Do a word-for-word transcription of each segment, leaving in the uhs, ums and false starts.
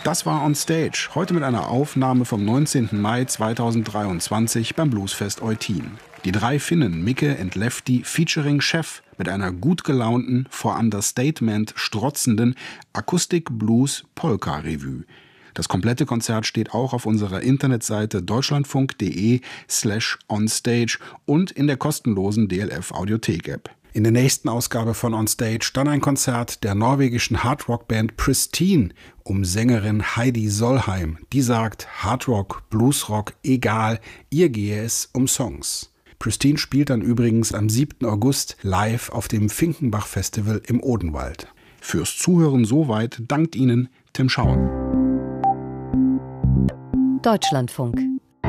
Das war On Stage, heute mit einer Aufnahme vom neunzehnten Mai zweitausenddreiundzwanzig beim Bluesfest Eutin. Die drei Finnen Micke and Lefty featuring Chef mit einer gut gelaunten, vor Understatement strotzenden Akustik-Blues-Polka-Revue. Das komplette Konzert steht auch auf unserer Internetseite deutschlandfunk.de slash onstage und in der kostenlosen D L F Audiothek-App. In der nächsten Ausgabe von On Stage dann ein Konzert der norwegischen Hardrock-Band Pristine um Sängerin Heidi Solheim. Die sagt, Hardrock, Bluesrock, egal, ihr gehe es um Songs. Pristine spielt dann übrigens am siebten August live auf dem Finkenbach Festival im Odenwald. Fürs Zuhören soweit dankt Ihnen Tim Schauer. Deutschlandfunk.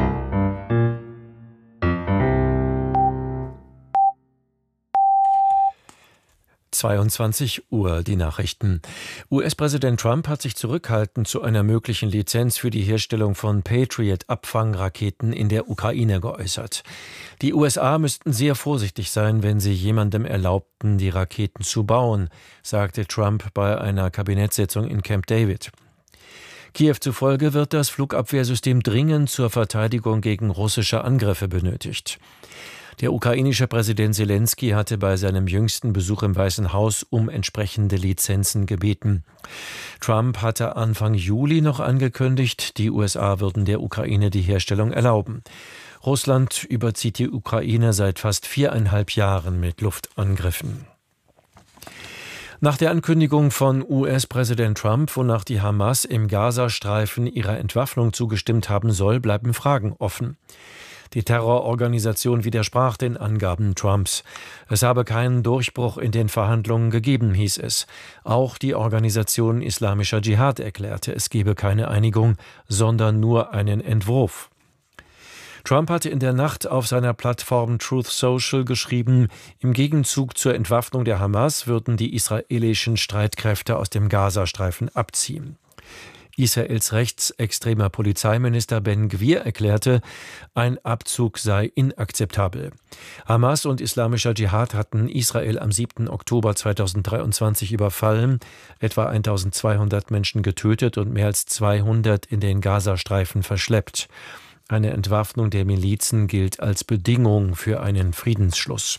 zweiundzwanzig Uhr, die Nachrichten. U S-Präsident Trump hat sich zurückhaltend zu einer möglichen Lizenz für die Herstellung von Patriot-Abfangraketen in der Ukraine geäußert. Die U S A müssten sehr vorsichtig sein, wenn sie jemandem erlaubten, die Raketen zu bauen, sagte Trump bei einer Kabinettssitzung in Camp David. Kiew zufolge wird das Flugabwehrsystem dringend zur Verteidigung gegen russische Angriffe benötigt. Der ukrainische Präsident Selensky hatte bei seinem jüngsten Besuch im Weißen Haus um entsprechende Lizenzen gebeten. Trump hatte Anfang Juli noch angekündigt, die U S A würden der Ukraine die Herstellung erlauben. Russland überzieht die Ukraine seit fast viereinhalb Jahren mit Luftangriffen. Nach der Ankündigung von U S-Präsident Trump, wonach die Hamas im Gazastreifen ihrer Entwaffnung zugestimmt haben soll, bleiben Fragen offen. Die Terrororganisation widersprach den Angaben Trumps. Es habe keinen Durchbruch in den Verhandlungen gegeben, hieß es. Auch die Organisation Islamischer Dschihad erklärte, es gebe keine Einigung, sondern nur einen Entwurf. Trump hatte in der Nacht auf seiner Plattform Truth Social geschrieben, im Gegenzug zur Entwaffnung der Hamas würden die israelischen Streitkräfte aus dem Gazastreifen abziehen. Israels rechtsextremer Polizeiminister Ben Gvir erklärte, ein Abzug sei inakzeptabel. Hamas und Islamischer Dschihad hatten Israel am siebten Oktober zweitausenddreiundzwanzig überfallen, etwa eintausendzweihundert Menschen getötet und mehr als zweihundert in den Gazastreifen verschleppt. Eine Entwaffnung der Milizen gilt als Bedingung für einen Friedensschluss.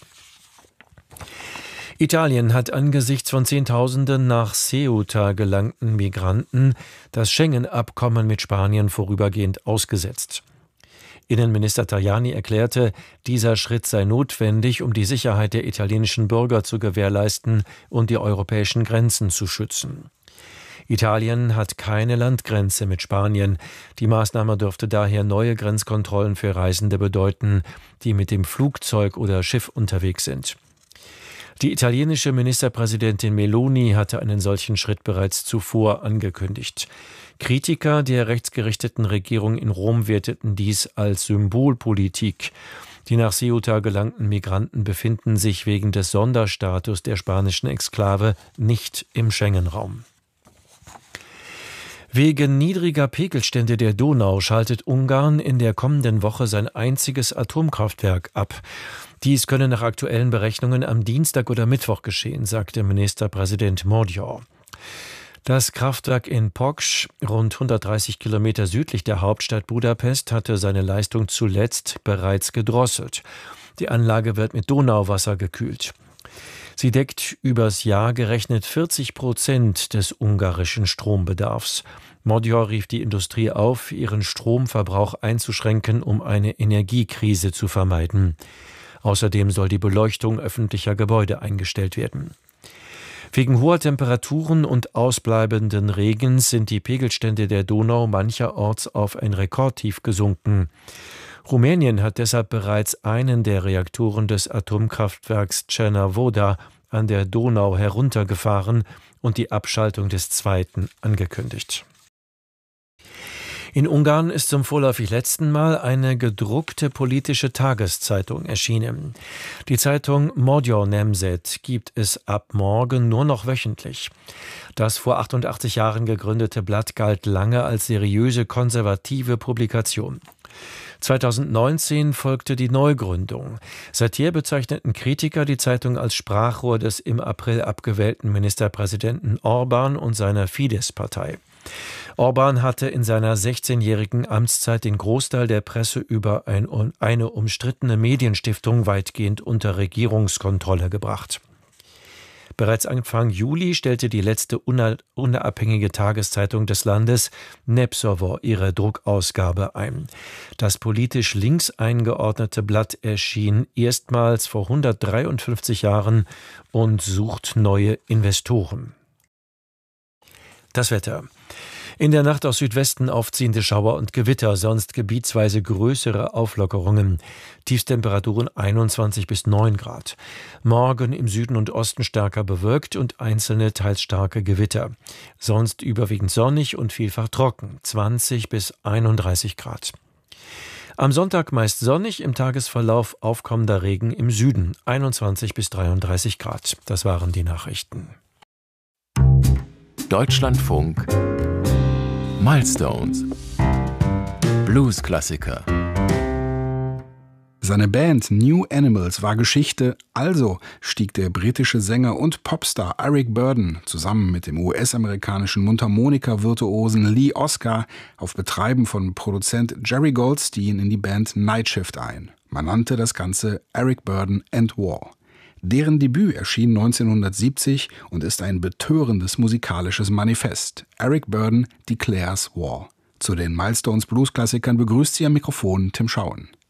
Italien hat angesichts von Zehntausenden nach Ceuta gelangten Migranten das Schengen-Abkommen mit Spanien vorübergehend ausgesetzt. Innenminister Tajani erklärte, dieser Schritt sei notwendig, um die Sicherheit der italienischen Bürger zu gewährleisten und die europäischen Grenzen zu schützen. Italien hat keine Landgrenze mit Spanien. Die Maßnahme dürfte daher neue Grenzkontrollen für Reisende bedeuten, die mit dem Flugzeug oder Schiff unterwegs sind. Die italienische Ministerpräsidentin Meloni hatte einen solchen Schritt bereits zuvor angekündigt. Kritiker der rechtsgerichteten Regierung in Rom werteten dies als Symbolpolitik. Die nach Ceuta gelangten Migranten befinden sich wegen des Sonderstatus der spanischen Exklave nicht im Schengen-Raum. Wegen niedriger Pegelstände der Donau schaltet Ungarn in der kommenden Woche sein einziges Atomkraftwerk ab. Dies könne nach aktuellen Berechnungen am Dienstag oder Mittwoch geschehen, sagte Ministerpräsident Magyar. Das Kraftwerk in Poksch, rund hundertdreißig Kilometer südlich der Hauptstadt Budapest, hatte seine Leistung zuletzt bereits gedrosselt. Die Anlage wird mit Donauwasser gekühlt. Sie deckt übers Jahr gerechnet vierzig Prozent des ungarischen Strombedarfs. Magyar rief die Industrie auf, ihren Stromverbrauch einzuschränken, um eine Energiekrise zu vermeiden. Außerdem soll die Beleuchtung öffentlicher Gebäude eingestellt werden. Wegen hoher Temperaturen und ausbleibenden Regens sind die Pegelstände der Donau mancherorts auf ein Rekordtief gesunken. Rumänien hat deshalb bereits einen der Reaktoren des Atomkraftwerks Cernavoda an der Donau heruntergefahren und die Abschaltung des zweiten angekündigt. In Ungarn ist zum vorläufig letzten Mal eine gedruckte politische Tageszeitung erschienen. Die Zeitung Magyar Nemzet gibt es ab morgen nur noch wöchentlich. Das vor achtundachtzig Jahren gegründete Blatt galt lange als seriöse konservative Publikation. zweitausendneunzehn folgte die Neugründung. Seither bezeichneten Kritiker die Zeitung als Sprachrohr des im April abgewählten Ministerpräsidenten Orbán und seiner Fidesz-Partei. Orbán hatte in seiner sechzehnjährigen Amtszeit den Großteil der Presse über ein, eine umstrittene Medienstiftung weitgehend unter Regierungskontrolle gebracht. Bereits Anfang Juli stellte die letzte unabhängige Tageszeitung des Landes, Népszava, ihre Druckausgabe ein. Das politisch links eingeordnete Blatt erschien erstmals vor hundertdreiundfünfzig Jahren und sucht neue Investoren. Das Wetter. In der Nacht aus Südwesten aufziehende Schauer und Gewitter, sonst gebietsweise größere Auflockerungen. Tiefstemperaturen einundzwanzig bis neun Grad. Morgen im Süden und Osten stärker bewölkt und einzelne teils starke Gewitter. Sonst überwiegend sonnig und vielfach trocken, zwanzig bis einunddreißig Grad. Am Sonntag meist sonnig, im Tagesverlauf aufkommender Regen im Süden, einundzwanzig bis dreiunddreißig Grad. Das waren die Nachrichten. Deutschlandfunk Milestones. Blues-Klassiker. Seine Band New Animals war Geschichte, also stieg der britische Sänger und Popstar Eric Burdon zusammen mit dem U S-amerikanischen Mundharmonika-Virtuosen Lee Oskar auf Betreiben von Produzent Jerry Goldstein in die Band Night Shift ein. Man nannte das Ganze Eric Burdon and War. Deren Debüt erschien neunzehnhundertsiebzig und ist ein betörendes musikalisches Manifest. Eric Burdon declares war. Zu den Milestones Blues-Klassikern begrüßt sie am Mikrofon Tim Schauen.